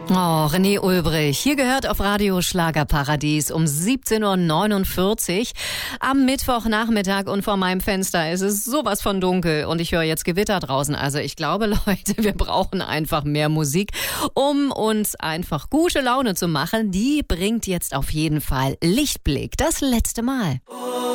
Oh, René Ulbrich. Hier gehört auf Radio Schlagerparadies um 17.49 Uhr am Mittwochnachmittag und vor meinem Fenster ist es sowas von dunkel und ich höre jetzt Gewitter draußen. Also ich glaube, Leute, wir brauchen einfach mehr Musik, um uns einfach gute Laune zu machen. Die bringt jetzt auf jeden Fall Lichtblick. Das letzte Mal.